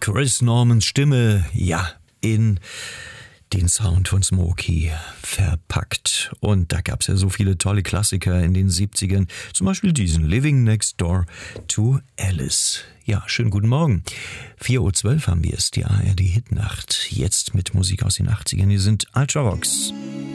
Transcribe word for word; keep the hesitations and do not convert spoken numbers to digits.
Chris Normans Stimme, ja, in den Sound von Smokey verpackt. Und da gab es ja so viele tolle Klassiker in den siebzigern, zum Beispiel diesen Living Next Door to Alice. Ja, schönen guten Morgen. vier Uhr zwölf haben wir es, die A R D Hitnacht. Jetzt mit Musik aus den achtzigern. Hier sind Ultravox.